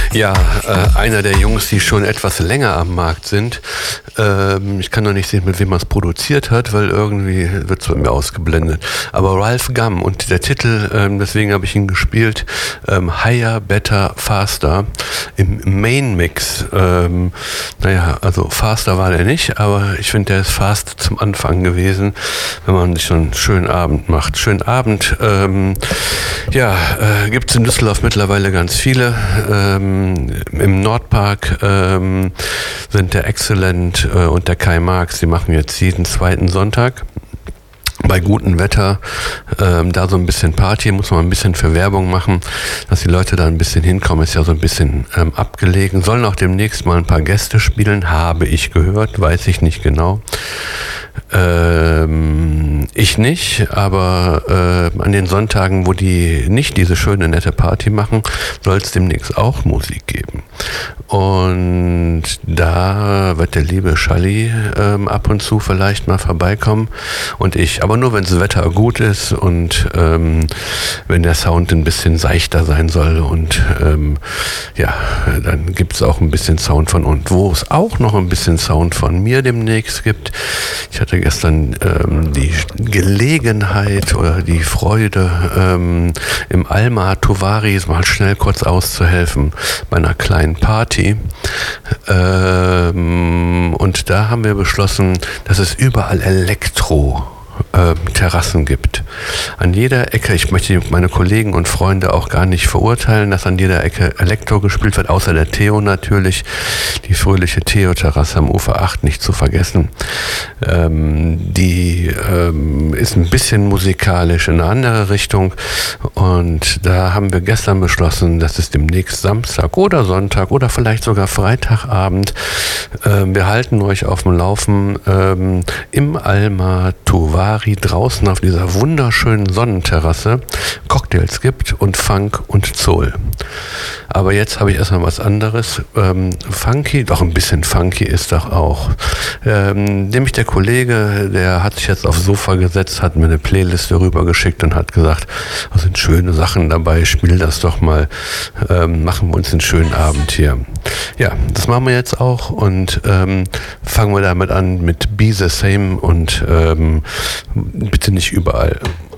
Ja, einer der Jungs, die schon etwas länger am Markt sind. Ich kann noch nicht sehen, mit wem er es produziert hat, weil irgendwie wird es bei mir ausgeblendet. Aber Ralph Gum und der Titel, deswegen habe ich ihn gespielt, Higher, Better, Faster im Main Mix. Naja, also Faster war der nicht, aber ich finde, der ist fast zum Anfang gewesen, wenn man sich so einen schönen Abend macht. Schönen Abend, gibt es in Düsseldorf mittlerweile ganz viele. Im Nordpark sind der Excellent und der Kai Marx, die machen jetzt jeden zweiten Sonntag. Bei gutem Wetter, da so ein bisschen Party, muss man ein bisschen für Werbung machen, dass die Leute da ein bisschen hinkommen, ist ja so ein bisschen abgelegen. Sollen auch demnächst mal ein paar Gäste spielen, habe ich gehört, weiß ich nicht genau. Ich nicht, aber an den Sonntagen, wo die nicht diese schöne, nette Party machen, soll es demnächst auch Musik geben. Und da wird der liebe Schalli ab und zu vielleicht mal vorbeikommen und ich. Aber nur, wenn das Wetter gut ist und wenn der Sound ein bisschen seichter sein soll und dann gibt es auch ein bisschen Sound von uns. Wo es auch noch ein bisschen Sound von mir demnächst gibt. Ich hatte gestern die Gelegenheit oder die Freude, im Alma Tovaris mal schnell kurz auszuhelfen bei einer kleinen Party. Und da haben wir beschlossen, dass es überall Terrassen gibt. An jeder Ecke, ich möchte meine Kollegen und Freunde auch gar nicht verurteilen, dass an jeder Ecke Elektro gespielt wird, außer der Theo natürlich, die fröhliche Theo-Terrasse am Ufer 8 nicht zu vergessen. Die ist ein bisschen musikalisch in eine andere Richtung und da haben wir gestern beschlossen, dass es demnächst Samstag oder Sonntag oder vielleicht sogar Freitagabend, wir halten euch auf dem Laufen, im Alma Tovari draußen auf dieser wunderschönen Sonnenterrasse Cocktails gibt und Funk und Soul. Aber jetzt habe ich erstmal was anderes. Funky, doch ein bisschen funky ist doch auch. Nämlich der Kollege, der hat sich jetzt aufs Sofa gesetzt, hat mir eine Playliste rübergeschickt und hat gesagt, da sind schöne Sachen dabei, spiel das doch mal, machen wir uns einen schönen Abend hier. Ja, das machen wir jetzt auch und fangen wir damit an mit Be the Same und bitte nicht überall.